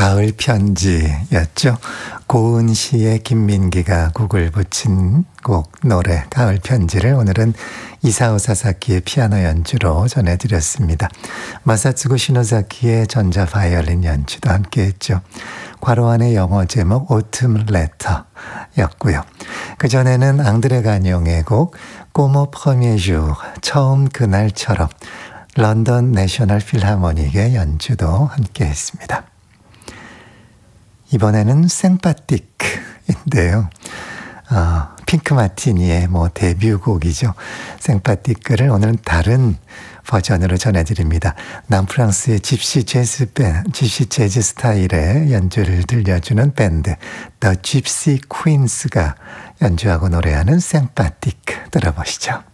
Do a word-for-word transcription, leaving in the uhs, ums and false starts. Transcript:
가을 편지였죠. 고은 시에 김민기가 곡을 붙인 곡 노래 가을 편지를 오늘은 이사오 사사키의 피아노 연주로 전해드렸습니다. 마사츠구 시노사키의 전자 바이올린 연주도 함께했죠. 괄호 안의 영어 제목 Autumn Letter였고요. 그전에는 앙드레 가뇽의 곡 꼬모 프미에주 처음 그날처럼 런던 내셔널 필하모닉의 연주도 함께했습니다. 이번에는 생파티크인데요. 어, 핑크 마티니의 뭐 데뷔곡이죠. 생파티크를 오늘은 다른 버전으로 전해드립니다. 남프랑스의 집시 재즈 밴, 집시 재즈 스타일의 연주를 들려주는 밴드 The Gypsy Queens가 연주하고 노래하는 생파티크 들어보시죠.